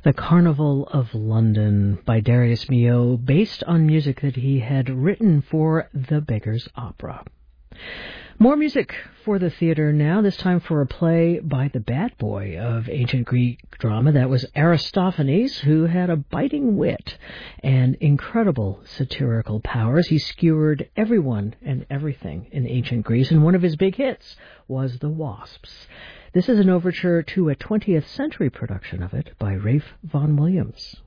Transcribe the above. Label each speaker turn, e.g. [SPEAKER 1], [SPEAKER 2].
[SPEAKER 1] The Carnival of London by Darius Milhaud, based on music that he had written for the Beggar's Opera. More music for the theater now, this time for a play by the bad boy of ancient Greek drama. That was Aristophanes, who had a biting wit and incredible satirical powers. He skewered everyone and everything in ancient Greece, and one of his big hits was The Wasps. This is an overture to a 20th century production of it by Ralph Vaughan Williams.